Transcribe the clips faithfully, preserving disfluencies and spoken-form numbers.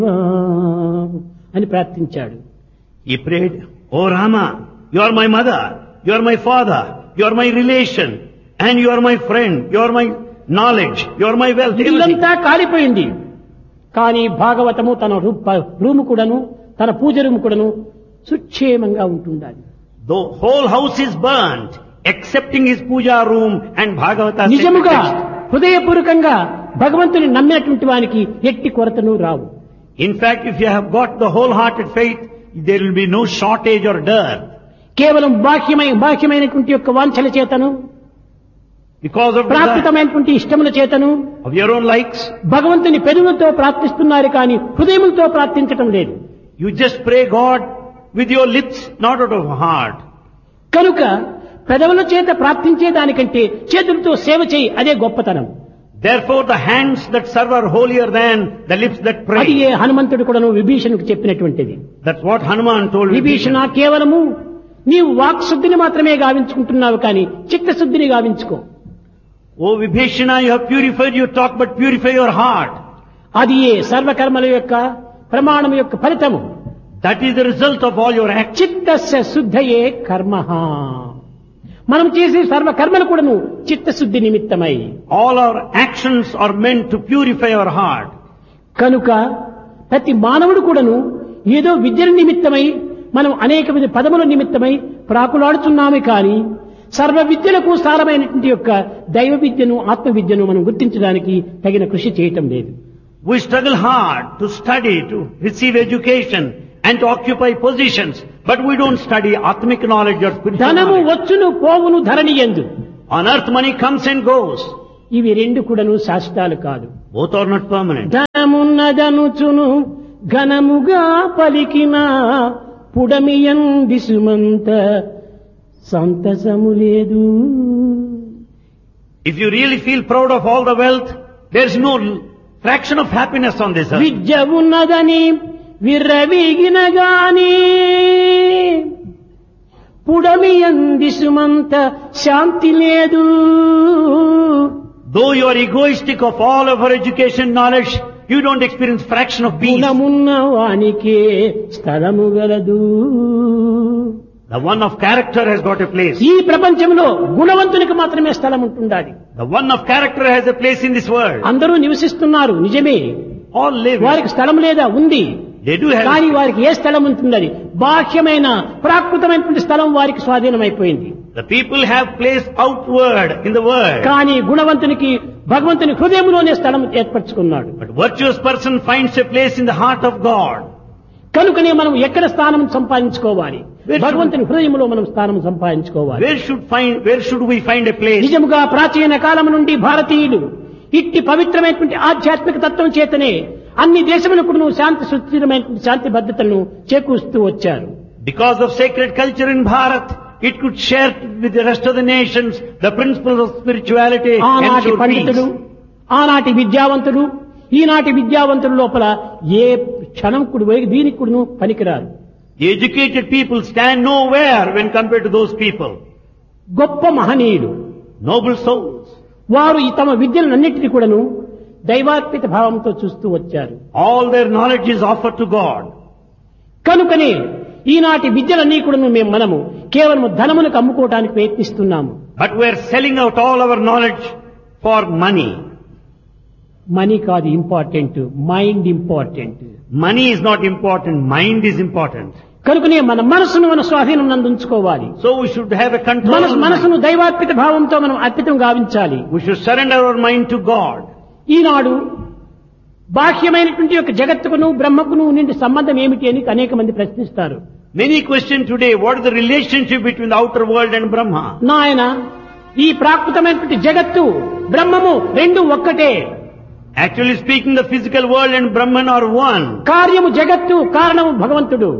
అని ప్రార్థించాడు. He prayed, "Oh Rama, you are my mother, you are my father, you are my relation, and you are my friend, you are my knowledge, you are my wealth." ఇల్లంతా కాలిపోయింది. కానీ భాగవతము తన room కూడాను తన పూజ room కూడాను సుక్షేమంగా ఉంటుండాలి. The whole house is burnt, excepting his puja room and Bhagavata. నిజముగా హృదయపూర్వకంగా భగవంతుని నమ్మినటువంటి వానికి ఎట్టి కొరతను రావు. In fact, if you have got the wholehearted faith, there will be no shortage or dearth. కేవలం బాహ్యమై బాహ్యమైనటువంటి యొక్క వాంఛల చేతను, because of ప్రాకృతమైనటువంటి ఇష్టముల చేతను, of your own likes, భగవంతుని పెదవులతో ప్రార్థిస్తున్నారు కానీ హృదయములతో ప్రార్థించటం లేదు. You just pray God with your lips, not out of heart. కనుక పెదవుల చేత ప్రార్థించే దానికంటే చేతులతో సేవ చేయి, అదే గొప్పతనం. Therefore the hands that serve are holier than the lips that pray. అది ఏ హనుమంతుడు కూడాను విభీషణుడికి చెప్పినటువంటిది. That's what Hanuman told Vibhishana, కేవలము నీవు వాక్శుద్ధిని మాత్రమే గావించుకుంటున్నావు కానీ చిత్తశుద్ధిని గావించుకో. Oh Vibhishana, you have purified your talk, but purify your heart. అది ఏ సర్వకర్మల యొక్క ప్రమాణం యొక్క ఫలితము. That is the result of all your acts. చిత్తస్య శుద్ధయే కర్మః. మనం చేసే సర్వ కర్మలు కూడాను చిత్తశుద్ధి నిమిత్తమై. All our actions are meant to purify our heart. కనుక ప్రతి మానవుడు కూడాను ఏదో విద్య నిమిత్తమై మనం అనేక విధ పదముల నిమిత్తమై ప్రాకులాడుతున్నామే కానీ సర్వ విద్యలకు సారమైనటువంటి యొక్క దైవ విద్యను ఆత్మ విద్యను మనం గుర్తించడానికి తగిన కృషి చేయటం లేదు. We struggle hard to study, to receive education and to occupy positions, but we don't study atmic knowledge or spiritual ధనము knowledge. వచ్చును పోవును ధరణి యందు. On earth money comes and goes. ఇవి రెండు కూడాను శాశ్వతాలు కాదు. Both are not permanent. ధనమున్నదనుచును ఘనముగా పలికిన పుడమియంది సుమంత సంతసము లేదు. If you really feel proud of all the wealth, there is no fraction of happiness on this earth. విద్య ఉన్నదని విర్రవీగిన గాని పుడమియంది సుమంత శాంతి లేదు. Though you are egoistic of all of our education knowledge, you don't experience fraction of peace. గుణమున్న వానికే స్థలము గలదు. The one of character has got a place. ఈ ప్రపంచంలో గుణవంతునికి మాత్రమే స్థలం ఉంటుండాలి. The one of character has a place in this world. అందరూ నివసిస్తున్నారు నిజమే, All live. వారికి స్థలం లేదా? ఉంది. They do have. కానీ వారికి ఏ స్థలం ఉంటుందని బాహ్యమైన ప్రాకృతమైనటువంటి స్థలం వారికి స్వాధీనమైపోయింది. The people have place outward in the world. కానీ గుణవంతునికి భగవంతుని హృదయంలోనే స్థలం ఏర్పరచుకున్నాడు. But virtuous person finds a place in the heart of God. కనుకనే మనం ఎక్కడ స్థానం సంపాదించుకోవాలి? భగవంతుని హృదయంలో మనం స్థానం సంపాదించుకోవాలి. Where should find? Where should we find a place? నిజముగా ప్రాచీన కాలం నుండి భారతీయులు ఇట్టి పవిత్రమైనటువంటి ఆధ్యాత్మిక తత్వం చేతనే అన్ని దేశములకు శాంతి సుస్థిరమైనటువంటి శాంతి భద్రతలను చేకూరుస్తూ వచ్చారు. Because of sacred culture in Bharat, it could share with the rest of the nations the principles of spirituality and ఆనాటి ensure పండితులు, peace. ఆనాటి విద్యావంతులు, ఈనాటి విద్యావంతుల లోపల ఏ క్షణం కూడా దీనికి కూడా పనికిరారు. The educated people stand nowhere when compared to those people. గొప్ప మహనీయులు, Noble souls. వారు ఈ తమ విద్యలన్నింటినీ కూడాను దైవార్పిత భావంతో చూస్తూ వచ్చారు. All their knowledge is offered to God. కనుకనే ఈనాటి విద్యలన్నీ కూడాను మేము మనము కేవలం ధనములకు అమ్ముకోవడానికి ప్రయత్నిస్తున్నాము. But we are selling out all our knowledge for money. Money కాదు important, mind important. Money is not important, mind is important. కనుకనే మన మనసును మన స్వాధీనం నందుంచుకోవాలి. So we should have a control. మన on మనసును mind. దైవార్పిత భావంతో మనం అర్పితం గావించాలి. We should surrender our mind to God. ఈనాడు బాహ్యమైనటువంటి యొక్క జగత్తుకును బ్రహ్మకును నుండి సంబంధం ఏమిటి అని అనేక మంది ప్రశ్నిస్తారు. Many question today, what is the relationship between the outer world and Brahma? నాయన, ఈ ప్రాకృతమైనటువంటి జగత్తు బ్రహ్మము రెండు ఒక్కటే. Actually speaking, the physical world and Brahman are one. కార్యము జగత్తు, కారణము భగవంతుడు.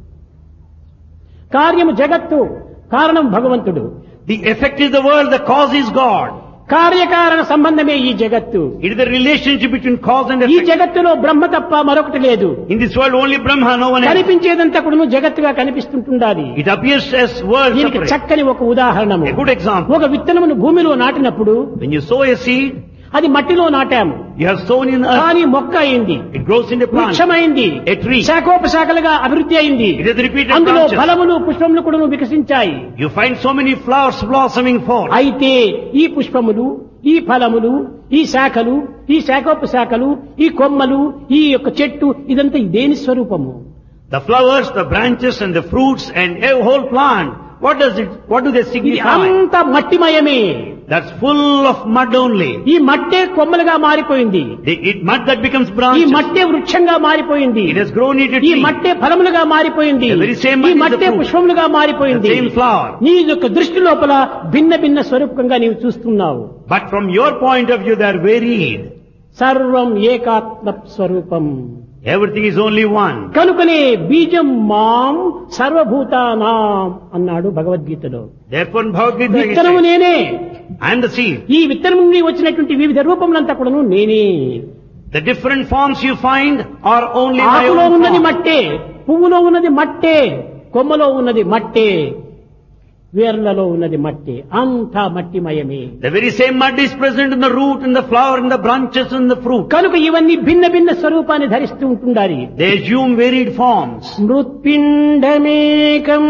కార్యము జగత్తు, కారణం భగవంతుడు. The effect is the world, the cause is God. కార్యకారణ సంబంధమే ఈ జగత్తు. It is the relationship between cause and ఈ effect. జగత్తులో బ్రహ్మ తప్ప మరొకటి లేదు. In this world only Brahma, no one else. కనిపించేదంతా కూడా జగత్తుగా కనిపిస్తుంటుండాలి. It appears as world దీనికి separate. చక్కని ఒక ఉదాహరణము. A good example. ఒక విత్తనమును భూమిలో నాటినప్పుడు When you sow a seed, అది మట్టిలో నాటాము, You have sown in earth. కానీ మొక్క అయింది, It grows into plant. వృక్షమైంది, A tree. శాఖోపశాఖలుగా అభివృద్ధి అయింది. It has repeated అందులో branches. ఫలములు పుష్పములు కూడా వికసించాయి. You find so many flowers blossoming forth. అయితే ఈ పుష్పములు, ఈ ఫలములు, ఈ శాఖలు, ఈ శాఖోపశాఖలు, ఈ కొమ్మలు, ఈ యొక్క చెట్టు, ఇదంతా దేని స్వరూపము? The flowers, the branches and the fruits and a whole plant. What does it, what do they ఇది signify? అంత మట్టిమయమే. That's full of mud only. ఈ మట్టే కొమ్మలుగా మారిపోయింది, The it, mud that becomes ఈ branches. మట్టే వృక్షంగా మారిపోయింది, It has grown into ఈ tree. మట్టే ఫలములుగా మారిపోయింది, The very same ఈ mud is the మట్టే fruit. పుష్పములుగా మారిపోయింది. The same flower. నీ యొక్క దృష్టి లోపల భిన్న భిన్న స్వరూపంగా నీవు చూస్తున్నావు. But from your point of view, they are varied. సర్వం ఏకాత్మ స్వరూపం. Everything is only one. కనుకనే బీజం మాం సర్వభూతానాం అన్నాడు భగవద్గీతలో. Therefore, in Bhagavad Gita, he విత్తనము says, నేనే, I am the seed. ఈ విత్తనం నుండి వచ్చినటువంటి వివిధ రూపములంతా కూడాను నేనే. The different forms you find are only my ఆకులో own ఉన్నది form. మట్టే, పువ్వులో ఉన్నది మట్టే, కొమ్మలో ఉన్నది మట్టే, వేర్లలో ఉన్నది మట్టే, అంతా మట్టిమయమే. The very same mud is present in the root, in the flower, in the branches, in the fruit. కనుక ఇవన్నీ భిన్న భిన్న స్వరూపాన్ని ధరిస్తూ ఉంటుండాలి. They assume varied forms. మృత్పిండమేకం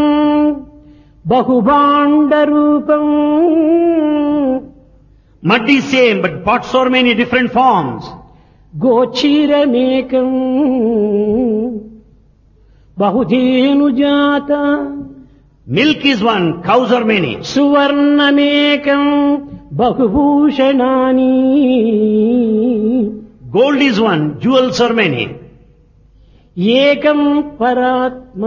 బహుభాండ రూపం. Mud is same, but pots are many different forms. గోచీరమేకం బహుధేనుజాత. Milk is one, cows are many. సువర్ణమేకం బహుభూషణాని. Gold is one, jewels are many. ఏకం పరాత్మ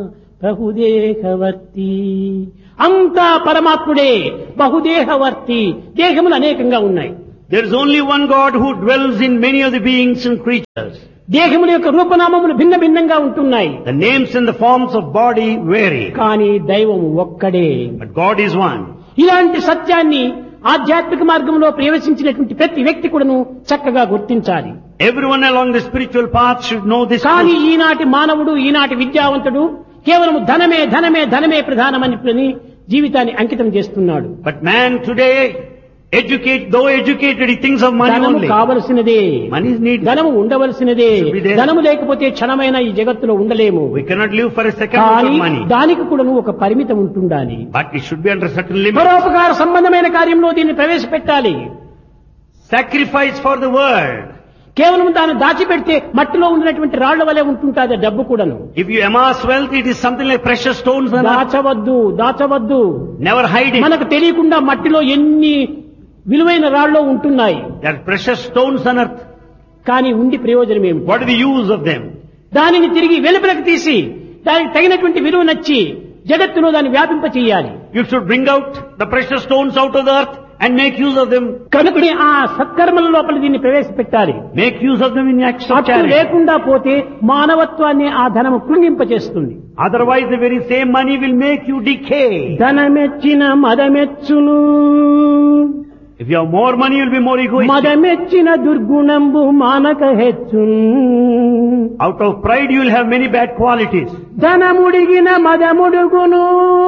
బహుదేహవర్తి. అంతా పరమాత్ముడే, బహుదేహవర్తి, దేహములు అనేకంగా ఉన్నాయి. There is only one God who dwells in many of the beings and creatures. దేహముల యొక్క రూపనామములు భిన్న భిన్నంగా ఉంటున్నాయి, The names and the forms of body vary, కానీ దైవము ఒక్కడే. but God is one. ఇలాంటి సత్యాన్ని ఆధ్యాత్మిక మార్గంలో ప్రవేశించినటువంటి ప్రతి వ్యక్తి కూడాను చక్కగా గుర్తించాలి. Everyone along the spiritual path should know this కానీ truth. ఈనాటి మానవుడు, ఈనాటి విద్యావంతుడు కేవలం ధనమే ధనమే ధనమే ప్రధానమని జీవితాన్ని అంకితం చేస్తున్నాడు. But man today, educate, though educated, he thinks of money ధనము only. కావలసినదే, Money is needed. ధనము ఉండవలసినదే. Should be there. ధనము లేకపోతే క్షణమైన ఈ జగత్తులో ఉండలేము. We cannot live for a second కానీ without money. దానికి కూడా ఒక పరిమితం ఉంటుండాలి. But it should be under certain limits. పరోపకార సంబంధమైన కార్యంలో దీన్ని ప్రవేశపెట్టాలి. Sacrifice for the world. కేవలం దాన్ని దాచిపెడితే మట్టిలో ఉన్నటువంటి రాళ్ల వలె ఉంటుంటాది డబ్బు కూడాను. If you amass wealth, it is something like precious stones. And దాచవద్దు, దాచవద్దు. never hide it. మనకు తెలియకుండా మట్టిలో ఎన్ని విలువైన రాళ్ళు ఉంటున్నాయి, There are precious stones on earth. కానీ ఉండి ప్రయోజనం ఏమిటి? What is the use of them? దానిని తిరిగి వెలుపలకు తీసి దానికి తగినటువంటి విలువ నచ్చి జగత్తులో దాన్ని వ్యాపింప చేయాలి. You should bring out the precious stones out of the earth and make use of them. కనుకనే ఆ సత్కర్మల లోపల దీన్ని ప్రవేశపెట్టాలి. Make use of them in acts of అప్పుడు charity. లేకుండా పోతే మానవత్వాన్ని ఆ ధనము కృంగింపచేస్తుంది. Otherwise, the very same money will make you decay. ధనమెచ్చిన మదమెచ్చును, If you have more money, you will be more egoistic. మదమెచ్చిన దుర్గుణంబు మానక హెచ్చును. Out of pride, you will have many bad qualities. ధనముడిగిన మదముడుగును,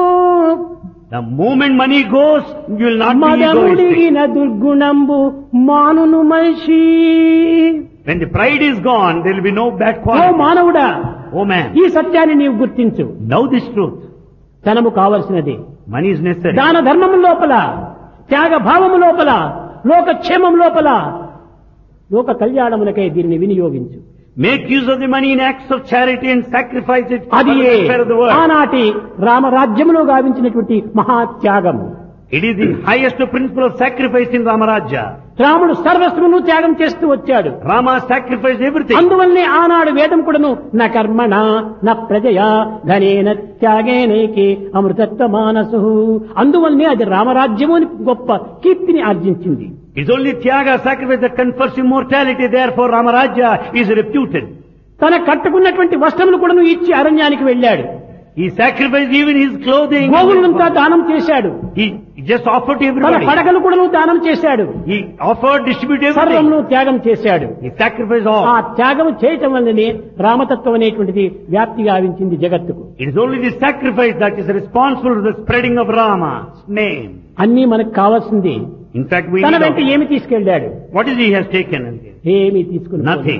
The moment money goes, you will not be egoistic. మదముడిగిన దుర్గుణంబు మానును మనిషి. When the pride is gone, there will be no bad oh qualities. మానవుడా, Oh man, ఈ సత్యాన్ని నీవు గుర్తించు. know this truth. ధనము కావలసినది. Money is necessary. దాన ధర్మము లోపల, త్యాగ భావము లోపల, లోకక్షేమం లోపల, లోక కళ్యాణములకై దీనిని వినియోగించు. Make use of the money in acts of charity and sacrifice it for అది the welfare of the world. ఆనాటి రామరాజ్యములో గావించినటువంటి మహాత్యాగము. It is the highest principle of sacrifice in Ramarajya. రాముడు సర్వస్వమును త్యాగం చేస్తూ వచ్చాడు. Rama sacrificed everything. అందువల్లనే ఆనాడు వేదం కూడాను న కర్మణ న ప్రజయా ధనేన త్యాగేనైకే అమృతత్వ మానసు. అందువల్లనే అది రామరాజ్యము అని గొప్ప కీర్తిని ఆర్జించింది. It's only Tyaga, sacrifice, that confers immortality. Therefore, Ramarajya is reputed. తన కట్టుకున్నటువంటి వస్త్రములు కూడాను ఇచ్చి అరణ్యానికి వెళ్ళాడు. He sacrificed even his clothing. గోవులంతా దానం చేశాడు. He just offered to తన everybody. పడకలు కూడాను దానం చేశాడు. He offered, distributed సర్వమును everything. త్యాగం చేశాడు. He sacrificed ఆ all. త్యాగం చేయటం వల్లనే రామతత్వం అనేటువంటిది వ్యాప్తి గావించింది జగత్తుకు. It is only the sacrifice that is responsible for the spreading of Rama's name. అన్నీ మనకు కావాల్సింది. In fact, we తన need వెంట all- ఏమి తీసుకెళ్ళాడు? What is he has taken? again? ఏమీ తీసుకుని Nothing.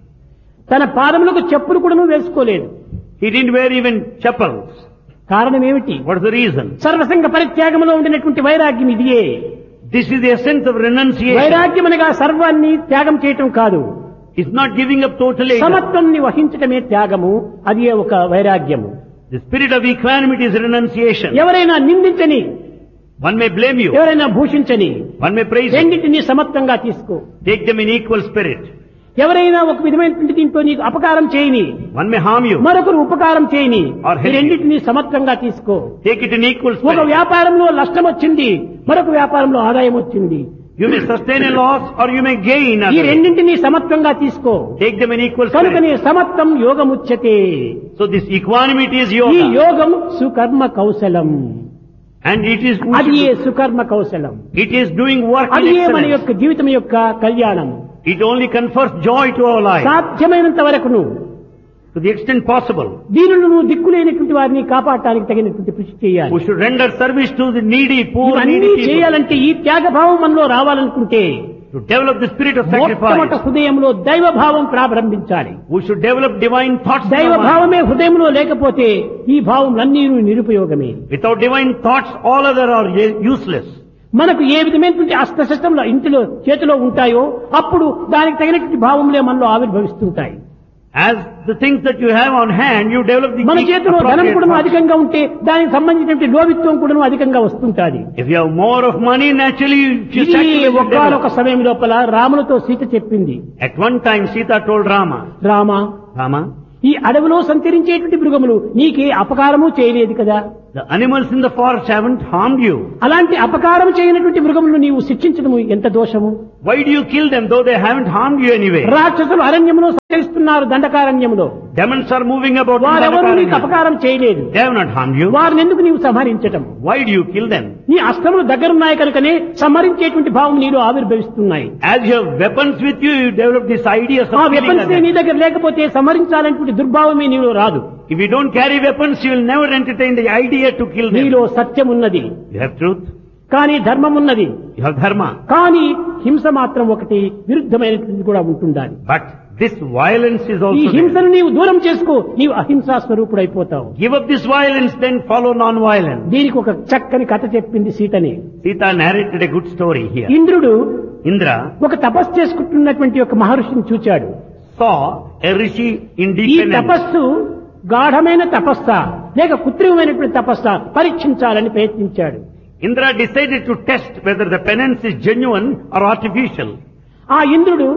తన పాదములకు చెప్పులు కూడా వేసుకోలేదు. He didn't wear even chappals. కారణం ఏమిటి? What is the reason? సర్వసంగ పరిత్యాగంలో ఉండినటువంటి వైరాగ్యం ఇదియే. This is the essence of renunciation. వైరాగ్యం అనగా సర్వాన్ని త్యాగం చేయటం కాదు, It's not giving up totally. సమత్వంని వహించటమే త్యాగము. అది ఒక వైరాగ్యము. The spirit of equanimity is renunciation. ఎవరైనా నిందించని, One may blame you. ఎవరైనా భూషించని, One may praise you. రెండింటినీ సమత్వంగా తీసుకో. Take them in equal spirit. ఎవరైనా ఒక విధమైనటువంటి దీంట్లో నీకు అపకారం చేయని, One may harm you. మరొకరు ఉపకారం చేయని, Or help ఈ రెండింటినీ సమత్వంగా తీసుకో. Take it in equal ఒక spirit. వ్యాపారంలో నష్టం వచ్చింది, మరొక వ్యాపారంలో ఆదాయం వచ్చింది. You may sustain a loss or you may gain. ఈ others. రెండింటినీ సమత్వంగా తీసుకో. Take them in equal కనుకనే spirit. సమత్వం యోగముచ్యతే. So this equanimity is ఈ yoga. యోగం సుకర్మ కౌశలం. And it is, అది ఏ సుకర్మ కౌశలం. it is doing work అది in ఏ మన excellence. యొక్క జీవితం యొక్క కళ్యాణం. It only confers joy to our life. సాధ్యమైనంత వరకును To the extent possible. దీనులను దిక్కులేనటువంటి వారిని కాపాడటానికి తగినటువంటి కృషి చేయాలి. We should render service to the needy, poor, ఇవన్నీ needy people. చేయాలంటే ఈ త్యాగభావం మనలో రావాలనుకుంటే To develop the spirit of మొట్టమొదట sacrifice. హృదయంలో దైవభావం ప్రారంభించాలి. We should develop divine thoughts. in our mind. దైవభావమే హృదయంలో లేకపోతే ఈ భావములన్నీ నిరుపయోగమే. Without divine thoughts, all other are u- useless. మనకు ఏ విధమైనటువంటి అస్త్రశస్త్రంలో ఇంటిలో చేతిలో ఉంటాయో అప్పుడు దానికి తగినటువంటి భావములే మనలో ఆవిర్భవిస్తుంటాయి. As the things that you have on hand, you develop the మన చేతిలో ధనం appropriate కూడా thoughts. అధికంగా ఉంటే దానికి సంబంధించినటువంటి లోభిత్వం కూడా అధికంగా వస్తుంటాది. If you have more of money, naturally you ఇది sacrifice you ఒక్కనొక develop. సమయం లోపల రాములతో సీత చెప్పింది, At one time, Sita told Rama, Rama, Rama, ఈ అడవిలో సంచరించేటువంటి మృగములు నీకే అపకారము చేయలేదు కదా, the animals in the forest haven't harmed you. అలాంటి అపకారం చేయనటువంటి మృగములను నీవు శిక్షించడము ఎంత దోషము. Why do you kill them though they haven't harmed you anyway? రాక్షసులు అరణ్యములో సంచరిస్తున్నారు, దండకారణ్యములో Demons are moving about in వారెవరూ నీకు Dandakaranya. అపకారం చేయలేదు. They have not harmed you. వారిని ఎందుకు నీవు సంహరించటం? Why do you kill them? నీ అస్త్రములు దగ్గరున్నాయి కనుకనే సంహరించేటువంటి భావం నీలో ఆవిర్భవిస్తున్నాయి. As you have weapons with you, you develop this idea of ఆ killing వెపన్స్ నీ others. దగ్గర లేకపోతే సంహరించాలనేటువంటి దుర్భావమే నీలో రాదు. If you don't carry weapons, you will never entertain the idea to kill them. నీలో సత్యం ఉన్నది, You have truth, కానీ ధర్మం ఉన్నది, you have dharma. కానీ హింస మాత్రం ఒకటి విరుద్ధమైనటువంటి కూడా ఉంటుండాలి. But this violence is ఈ also there. హింసను నీవు దూరం చేసుకో, నీవు అహింసా స్వరూపుడైపోతావు. Give up this violence, then follow non-violence. దీనికి ఒక చక్కని కథ చెప్పింది సీతని. Sita narrated a good story here. ఇంద్రుడు Indra ఒక తపస్సు చేసుకుంటున్నటువంటి ఒక మహర్షిని చూచాడు. saw a rishi in ఈ deep penance. తపస్సు గాఢమైన తపస్సా లేక కృత్రిమమైనటువంటి తపస్సా పరీక్షించాలని ప్రయత్నించాడు. Indra decided to test whether the penance is genuine or artificial. ఆ ఇంద్రుడు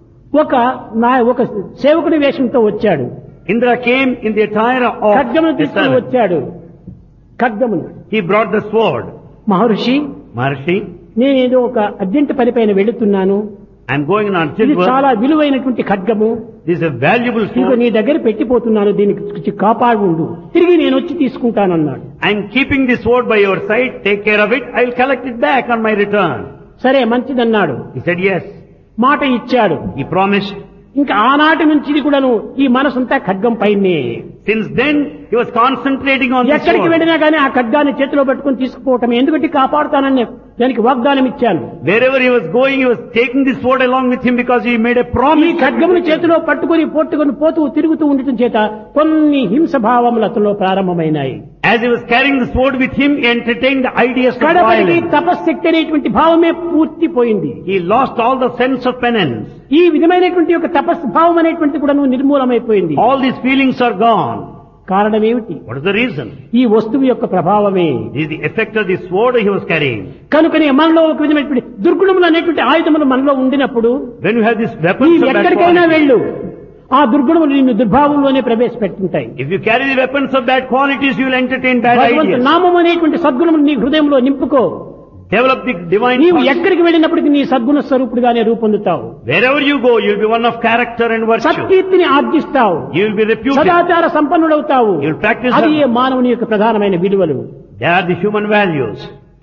ఒక నా ఒక సేవకుని వేషంతో వచ్చాడు. Indra came in the attire of ఖడ్గమును a తీసుకుని servant. వచ్చాడు. ఖడ్గమును. He brought the sword. Maharshi, Maharshi, నేనేదో ఒక అర్జెంట్ పని పైన వెళుతున్నాను, I'm going on ఇది urgent చాలా work. విలువైనటువంటి ఖడ్గము, This is a valuable ఇదిగో sword. నీ దగ్గర పెట్టిపోతున్నాను, దీనికి కాపాడు ఉండు, తిరిగి నేను వచ్చి తీసుకుంటానన్నాడు. I'm keeping this sword by your side. Take care of it. I'll collect it back on my return. సరే మంచిదన్నాడు. He said yes. మాట ఇచ్చాడు. He promised. ఇంకా ఆనాటి నుంచి ఇది కూడాను ఈ మనసంతా ఖడ్గం పైనే. Since then, he was concentrating on this ఎక్కడికి sword. వెళ్ళినా కానీ ఆ ఖడ్గాన్ని చేతిలో పట్టుకుని తీసుకుపోవటం, ఎందుకంటే కాపాడుతానని దానికి వాగ్దానం ఇచ్చాను. Wherever he was going, he was taking this sword along with him because he made a ఈ promise. ఖడ్గమును చేతిలో పట్టుకుని పొట్టుకుని పోతూ తిరుగుతూ ఉండటం చేత కొన్ని హింస భావములు అతనిలో ప్రారంభమైనాయి. As he was carrying the sword with him, he entertained the ideas of కడపడికి violence. తపశ్శక్తి అనేటువంటి భావమే పూర్తిపోయింది. He lost all the sense of penance. ఈ విధమైనటువంటి ఒక తపస్సు భావం అనేటువంటి కూడా నిర్మూలమైపోయింది. All these feelings are gone. కారణం ఏమిటి? What is the reason? ఈ వస్తువు యొక్క ప్రభావమే. This is the effect of the sword he was carrying. కనుకనే మనలో ఒక విధమైనటువంటి దుర్గుణములు అనేటువంటి ఆయుధములు మనలో ఉండినప్పుడు When you have these నీ weapons of bad ఎక్కడికైనా quality, వెళ్ళు, ఆ దుర్గుణములు నిన్ను దుర్భావంలోనే ప్రవేశపెట్టుంటాయి. if you carry the weapons of bad qualities, you will entertain bad భగవంతు ideas. నామం అనేటువంటి సద్గుణములు నీ హృదయంలో నింపుకో. Develop the divine నీవు thoughts. ఎక్కడికి వెళ్ళినప్పటికీ నీ సద్గుణ స్వరూపుడుగానే రూపొందుతావు. Wherever you go, you will be one of character and virtue. సత్కీర్తిని ఆర్జిస్తావు. You will be reputed. సదాచార సంపన్నుడవుతావు. You will practice అది them. ఏ మానవుని యొక్క ప్రధానమైన విలువలు. They are the human values.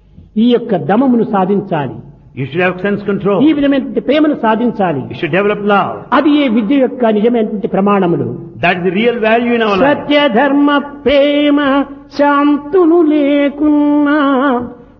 ఈ యొక్క దమమును సాధించాలి. You should have sense control. ఈ విధమైనటువంటి ప్రేమను సాధించాలి. You should develop love. అది ఏ విద్య యొక్క నిజమైనటువంటి ప్రమాణములు. That is the real value in our life. సత్య ధర్మ ప్రేమ శాంతులు లేకున్నా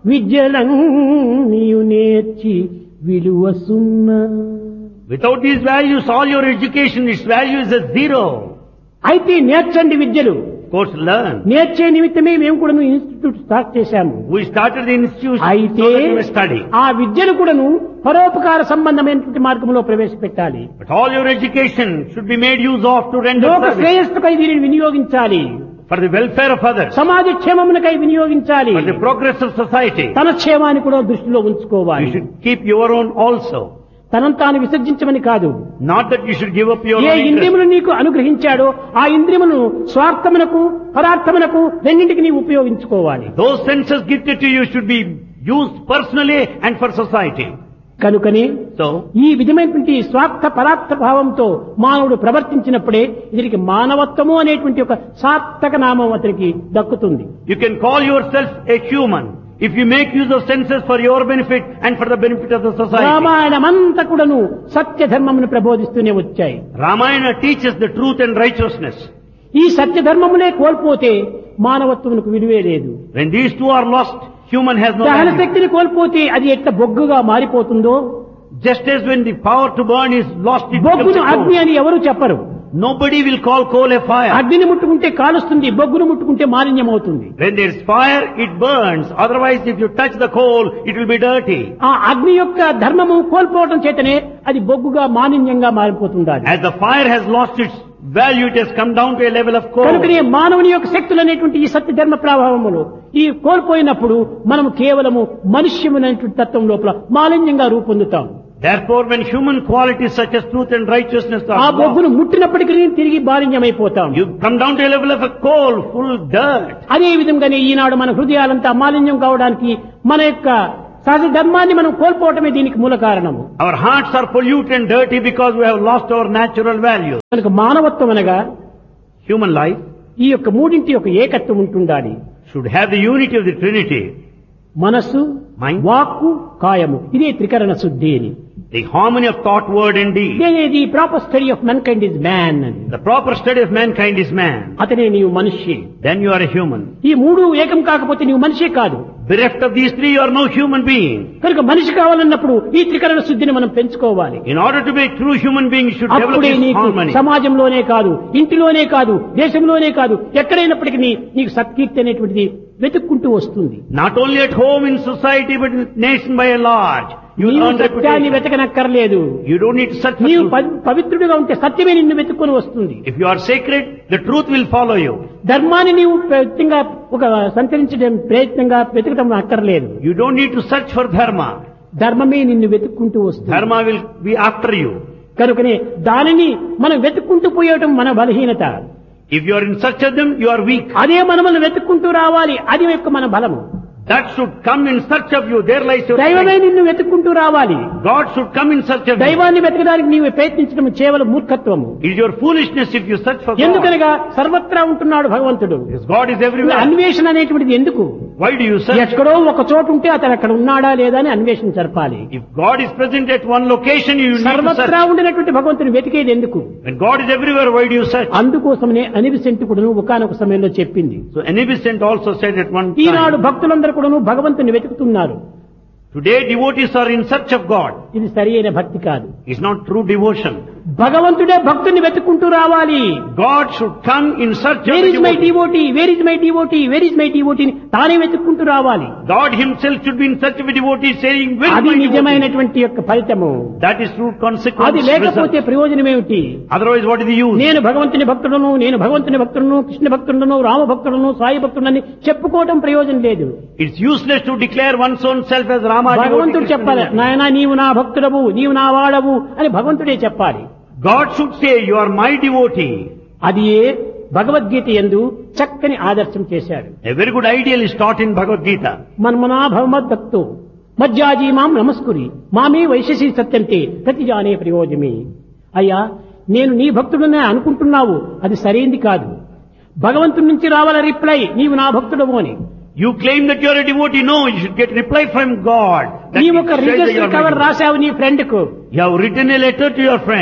విద్యలన్నీయు నేర్చి విలువ సున్నా. Without these values, all your education, its value is a zero. అయితే నేర్చండి విద్యలు. Of course, learn. నేర్చే నిమిత్తమే మేము కూడా ఇన్స్టిట్యూట్ స్టార్ట్ చేశాము. We started the institute అయితే so that we may study. ఆ విద్యను కూడాను పరోపకార సంబంధమైనటువంటి మార్గంలో ప్రవేశపెట్టాలి. But all your education should be made use of to render లోక service శ్రేయస్సుకై దీనిని వినియోగించాలి. for the welfare of others, సమాజ క్షేమమునకై వినియోగించాలి. for the progress of society. తన క్షేమాన్ని కూడా దృష్టిలో You ఉంచుకోవాలి. should keep your own also. తనను తాను విసర్జించమని కాదు. Not that you should give up your A own interest. ఇంద్రియములు నీకు అనుగ్రహించాడో ఆ ఇంద్రియములను స్వార్థమునకు పరార్థమునకు రెండింటికి నీవు ఉపయోగించుకోవాలి. Those senses gifted to you should be used personally and for society. కనుకనే So, ఈ విధమైనటువంటి స్వార్థ పరార్థ భావంతో మానవుడు ప్రవర్తించినప్పుడే ఇతనికి మానవత్వము అనేటువంటి ఒక సార్థక నామం అతనికి దక్కుతుంది. you can call yourself a human if you make use of senses for your benefit and for the benefit of the society. రామాయణమంతా కూడాను సత్య ధర్మమును ప్రబోధిస్తూనే వచ్చాయి. Ramayana teaches the truth and righteousness. ఈ సత్య ధర్మమునే కోల్పోతే మానవత్వమునకు విలువే లేదు. When these two are lost, human has no దహన value. శక్తిని కోల్పోతే అది ఎట్లా బొగ్గుగా మారిపోతుందో, Just as when the power to burn is lost, it becomes బొగ్గును a అగ్ని coal. అని ఎవరు చెప్పరు. Nobody will call coal a fire. అగ్నిని ముట్టుకుంటే కాలుస్తుంది, బొగ్గును ముట్టుకుంటే మాలిన్యం అవుతుంది. When there is fire, it burns. Otherwise, if you touch the coal, it will be dirty. ఆ అగ్ని యొక్క ధర్మము కోల్పోవటం చేతనే అది బొగ్గుగా మాలిన్యంగా మారిపోతుంది. As the fire has lost its value, it has come down to a level of coal. కనుకనే మానవుని యొక్క శక్తులు అనేటువంటి ఈ సత్య ధర్మ ప్రభావములు ఈ కోల్పోయినప్పుడు మనం కేవలము మనుష్యమునైనటువంటి తత్వం లోపల మాలిన్యంగా రూపొందుతాం. Therefore, when human qualities such as truth and righteousness ఆ are lost, బొగ్గును ముట్టినప్పటికీ తిరిగి మాలిన్యమైపోతాం. you come down to a level of a coal, full dirt. అదే విధంగానే ఈనాడు మన హృదయాలంతా మాలిన్యం కావడానికి మన యొక్క సహజ ధర్మాన్ని మనం కోల్పోవటమే దీనికి మూల కారణము. Our hearts are polluted and dirty because we have lost our natural value. కనుక మానవత్వం అనగా Human life ఈ యొక్క మూడింటి యొక్క ఏకత్వం ఉంటుండాలి. should have the unity of the Trinity. మనస్సు, Mind. వాక్కు, కాయము, ఇదే త్రికరణ శుద్ధి అని. The harmony of thought, word and deed. The proper study of men kind is man అని. The proper study of mankind is man. అతనే నీవు మనిషి. Then you are a human. ఈ మూడు ఏకం కాకపోతే నీవు మనిషే కాదు. Bereft of these three, you are no human being. కనుక మనిషి కావాలన్నప్పుడు ఈ త్రికరణ శుద్ధిని మనం పెంచుకోవాలి. In order to be a true human being, you should develop అప్పుడే this నీకు harmony. సమాజంలోనే కాదు, ఇంటిలోనే కాదు, దేశంలోనే కాదు, ఎక్కడైనప్పటికీ నీకు సత్కీర్తి అనేటువంటిది వెతుక్కుంటూ వస్తుంది. Not only at home in society, but in nation by and large. You నీవు earn సత్యాన్ని reputation. వెతకనక్కర్లేదు. You don't need to search for నీవు truth. పవి- పవిత్రుడిగా ఉంటే సత్యమే నిన్ను వెతుక్కొని వస్తుంది. If you are sacred, the truth will follow you. ధర్మాన్ని నీవు ప్రయత్నంగా ఒక సంచరించడం ప్రయత్నంగా వెతకడం అక్కర్లేదు. You don't need to search for dharma. ధర్మమే నిన్ను వెతుక్కుంటూ వస్తుంది. Dharma will be after you. కనుకనే దానిని మనం వెతుక్కుంటూ పోయటం మన బలహీనత. If you are in search of them, you are weak. అదే మనల్ని వెతుక్కుంటూ రావాలి, అది యొక్క మన బలము. That should come in search of you. There lies your దైవమే strength. నిన్ను వెతుక్కుంటూ రావాలి. God should come in search of you. దైవాన్ని వెతకడానికి నీవు ప్రయత్నించడం కేవలం మూర్ఖత్వము. It is your foolishness if you search for God. ఎందుకనగా సర్వత్రా ఉంటున్నాడు భగవంతుడు. Because God is everywhere. అన్వేషణ అనేటువంటిది ఎందుకు? Why do you search? ఎక్కడో ఒక చోటు ఉంటే అతను అక్కడ ఉన్నాడా లేదా అని అన్వేషణ జరపాలి. If God is present at one location, you need to సర్వత్రా search. ఉండినటువంటి భగవంతుని వెతికేది ఎందుకు? When God is everywhere, why do you search? అందుకోసమనే అనివిసెంట్ కూడాను ఒకానొక సమయంలో చెప్పింది. So Anibiscent also said at one Eenadu time, భక్తులందరూ కూడాను భగవంతుని వెతుకుతున్నారు. today devotees are in search of God. ఇది సరి అయిన భక్తి కాదు. It's not true devotion. భగవంతుడే భక్తుని వెతుక్కుంటూ రావాలి. God should come in search of wear the is my devotee. Devotee, where is my devotee, where is my devotee తానే వెతుక్కుంటూ రావాలి. God himself should be in search of a devotee saying, where is అది my devotee? నిజమైనటువంటి యొక్క ఫలితము. That is true consequence. అది లేకపోతే result. ప్రయోజనం ఏమిటి? Otherwise, what is the use? నేను భగవంతుని భక్తుడను, నేను భగవంతుని భక్తుడను, కృష్ణ భక్తుడను, రామ భక్తుడను, సాయి భక్తుడని చెప్పుకోవటం ప్రయోజనం లేదు. It's useless to declare one's own self as Rama. భగవంతుడు devotee, చెప్పాలి, Krishna devotee. నాయనా నీవు నా భక్తుడవు, నీవు నా వాడవు అని భగవంతుడే చెప్పాలి. God should say, you are my devotee. అది ఏ భగవద్గీత యందు చక్కని ఆదర్శం చేశాడు. A very good ideal is taught in Bhagavad Gita. మన్మనా భవమద్భక్తో మజ్జాజీ మాం నమస్కురి మామే వైశసి సత్యంతే ప్రతిజానే ప్రయోజమే. అయ్యా నేను నీ భక్తుడనే అనుకుంటున్నావు, అది సరైంది కాదు. భగవంతుడి నుంచి రావాల రిప్లై, నీవు నా భక్తుడవు అని. You claim that you are a devotee. No, you should get reply from God. That నీ it ఒక says that you register are my cover devotee. రాశావు నీ ఫ్రెండ్ కు, You have written a letter to your friend.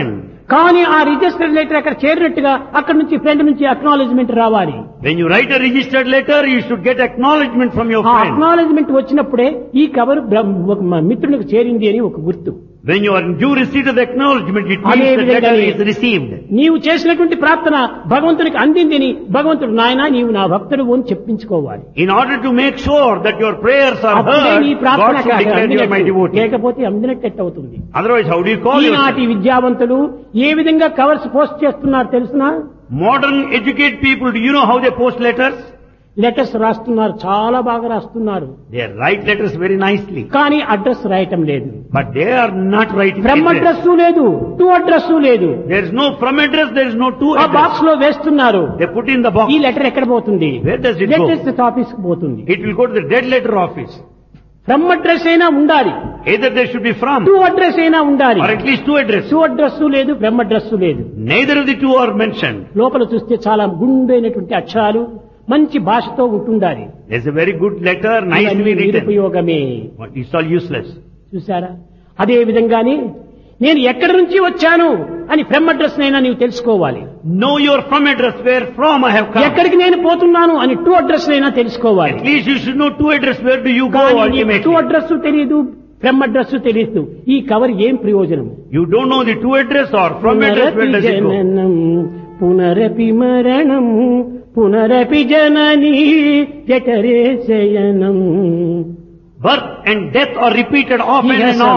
కానీ ఆ registered letter అక్కడ చేరినట్టుగా అక్కడ నుంచి friend నుంచి అక్నాలెడ్జ్మెంట్ రావాలి. When you write a registered letter, you should get acknowledgement from your ఆ friend. అక్నాలెడ్జ్మెంట్ వచ్చినప్పుడే ఈ కవర్ మిత్రునికి చేరింది అని ఒక గుర్తు. When you are in due receipt of the acknowledgement, it means the letter is received. నీవు చేసినటువంటి ప్రార్థన భగవంతునికి అందింది అని భగవంతుడు నాయనా నీవు నా భక్తుడు అని చెప్పించుకోవాలి. In order to make sure that your prayers are అప్పుడే నీ heard, ప్రార్థన God should declare you are my devotee. లేకపోతే అందినట్టు అవుతుంది. Otherwise, how do you call ఈనాటి yourself? విద్యావంతులు ఏ విధంగా కవర్స్ పోస్ట్ చేస్తున్నారు తెలుసునా? Modern educated people, do you know how they post letters? Letters రాస్తున్నారు, చాలా బాగా రాస్తున్నారు. They write letters very nicely. కానీ అడ్రస్ రాయటం లేదు. But they are not writing from address. Address లేదు, టు అడ్రస్ లేదు. There is no from address, there is no to ఆ address. బాక్స్ లో వేస్తున్నారు. They put in the box. ఈ letter ఎక్కడ పోతుంది? Where does it go? Letters office కి పోతుంది. It will go to the dead letter office. From address అయినా ఉండాలి, Either there should be from, to address అయినా ఉండాలి. or at least to address. To address లేదు, from address లేదు. Neither of the two are mentioned. లోపల చూస్తే చాలా గుండైనటువంటి అక్షరాలు మంచి భాషతో ఉంటుండాలి. There's a very good letter, nicely ఇవన్నీ written. నిరుపయోగమే. It's all useless. చూసారా? అదే విధంగానే నేను ఎక్కడి నుంచి వచ్చాను అని ఫ్రమ్ అడ్రస్ నైనా నీవు తెలుసుకోవాలి. Know your from address, where from I have come. ఎక్కడికి నేను పోతున్నాను అని టు అడ్రస్ నైనా తెలుసుకోవాలి. At least you should know to address, where do you go to ultimately. Address తెలియదు, ఫ్రమ్ అడ్రస్ తెలియదు. ఈ కవర్ ఏం ప్రయోజనం? You don't know the to address or from address, where does it go? జననం పునరపి మరణం పునరపి జననీ జఠరే శయనం. Birth and death are repeated often Yes, and sir. on.